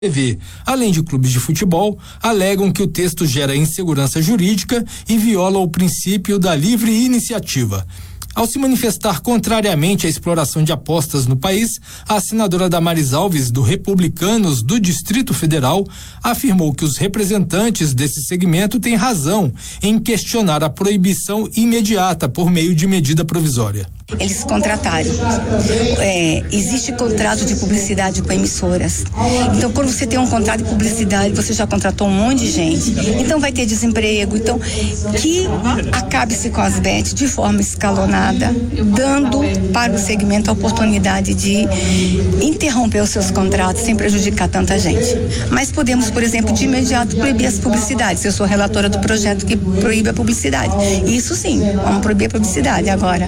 TV, além de clubes de futebol, alegam que o texto gera insegurança jurídica e viola o princípio da livre iniciativa. Ao se manifestar contrariamente à exploração de apostas no país, a senadora Damares Alves, do Republicanos do Distrito Federal, afirmou que os representantes desse segmento têm razão em questionar a proibição imediata por meio de medida provisória. Eles contrataram. Existe contrato de publicidade com emissoras. Então, quando você tem um contrato de publicidade, você já contratou um monte de gente. Então, vai ter desemprego. Então, que acabe-se com as bets de forma escalonada, dando para o segmento a oportunidade de interromper os seus contratos sem prejudicar tanta gente. Mas podemos, por exemplo, de imediato proibir as publicidades. Eu sou relatora do projeto que proíbe a publicidade. Isso sim, vamos proibir a publicidade. Agora,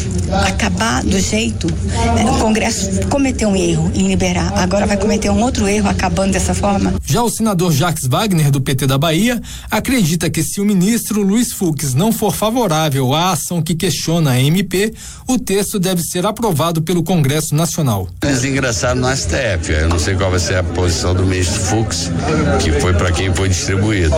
acabar do jeito, o Congresso cometeu um erro em liberar, agora vai cometer um outro erro acabando dessa forma. Já o senador Jacques Wagner, do PT da Bahia, acredita que se o ministro Luiz Fux não for favorável à ação que questiona a MP, o texto deve ser aprovado pelo Congresso Nacional. Eles ingressaram no STF, eu não sei qual vai ser a posição do ministro Fux, que foi para quem foi distribuído.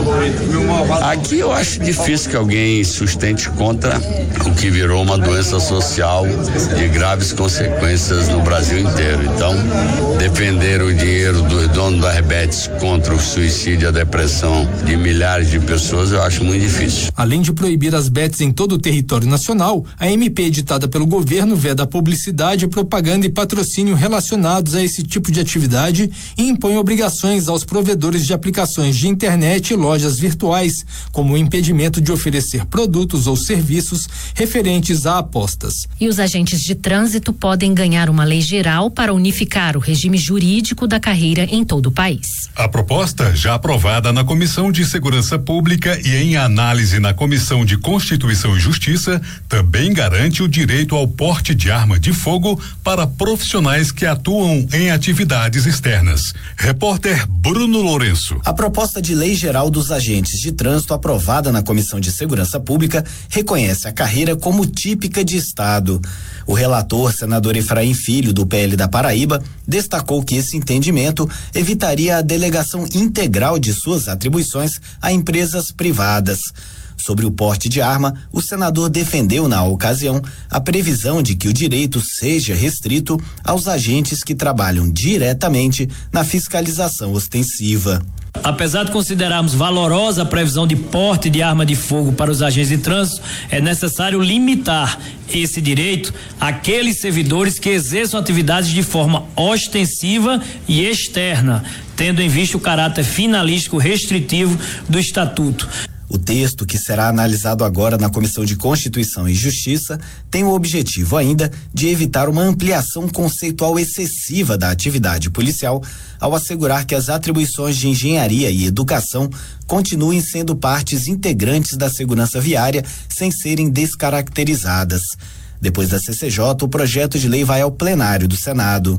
Aqui eu acho difícil que alguém sustente contra o que virou uma doença social de graves consequências no Brasil inteiro. Então, defender o dinheiro dos donos da Rebetes contra o suicídio e a depressão de milhares de pessoas, eu acho muito difícil. Além de proibir as bets em todo o território nacional, a MP editada pelo governo veda publicidade, propaganda e patrocínio relacionados a esse tipo de atividade e impõe obrigações aos provedores de aplicações de internet e lojas virtuais, como o impedimento de oferecer produtos ou serviços referentes a apostas. E os agentes de trânsito podem ganhar uma lei geral para unificar o regime jurídico da carreira em todo o país. A proposta, já aprovada na Comissão de Segurança Pública e em análise na Comissão de Constituição e Justiça, também garante o direito ao porte de arma de fogo para profissionais que atuam em atividades externas. Repórter Bruno Lourenço. A proposta de lei geral dos agentes de trânsito aprovada na Comissão de Segurança Pública reconhece a carreira como típica de Estado. O relator, senador Efraim Filho, do PL da Paraíba, destacou que esse entendimento evitaria a delegação integral de suas atribuições a empresas privadas. Sobre o porte de arma, o senador defendeu na ocasião a previsão de que o direito seja restrito aos agentes que trabalham diretamente na fiscalização ostensiva. Apesar de considerarmos valorosa a previsão de porte de arma de fogo para os agentes de trânsito, é necessário limitar esse direito àqueles servidores que exerçam atividades de forma ostensiva e externa, tendo em vista o caráter finalístico restritivo do Estatuto. O texto, que será analisado agora na Comissão de Constituição e Justiça, tem o objetivo ainda de evitar uma ampliação conceitual excessiva da atividade policial, ao assegurar que as atribuições de engenharia e educação continuem sendo partes integrantes da segurança viária sem serem descaracterizadas. Depois da CCJ, o projeto de lei vai ao plenário do Senado.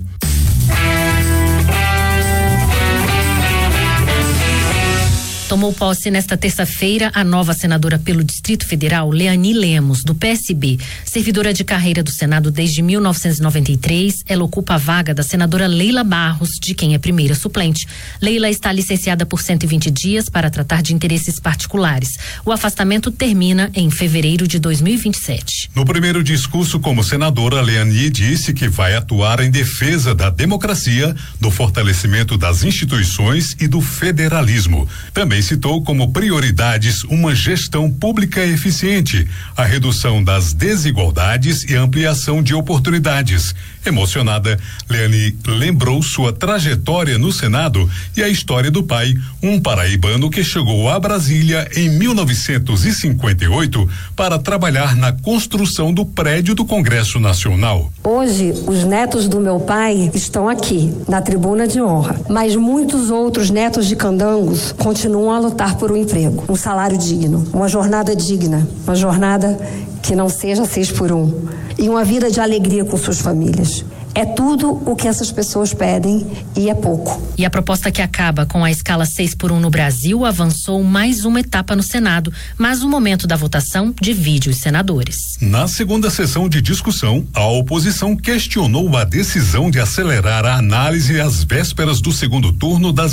Tomou posse nesta terça-feira a nova senadora pelo Distrito Federal, Leani Lemos, do PSB. Servidora de carreira do Senado desde 1993, ela ocupa a vaga da senadora Leila Barros, de quem é primeira suplente. Leila está licenciada por 120 dias para tratar de interesses particulares. O afastamento termina em fevereiro de 2027. No primeiro discurso como senadora, Leani disse que vai atuar em defesa da democracia, do fortalecimento das instituições e do federalismo. Também citou como prioridades uma gestão pública eficiente, a redução das desigualdades e ampliação de oportunidades. Emocionada, Leani lembrou sua trajetória no Senado e a história do pai, um paraibano que chegou a Brasília em 1958 para trabalhar na construção do prédio do Congresso Nacional. Hoje, os netos do meu pai estão aqui, na tribuna de honra, mas muitos outros netos de candangos continuam a lutar por um emprego, um salário digno, uma jornada digna, uma jornada que não seja 6 por 1 e uma vida de alegria com suas famílias. É tudo o que essas pessoas pedem e é pouco. E a proposta que acaba com a escala 6x1 no Brasil avançou mais uma etapa no Senado, mas o momento da votação divide os senadores. Na segunda sessão de discussão, a oposição questionou a decisão de acelerar a análise às vésperas do segundo turno das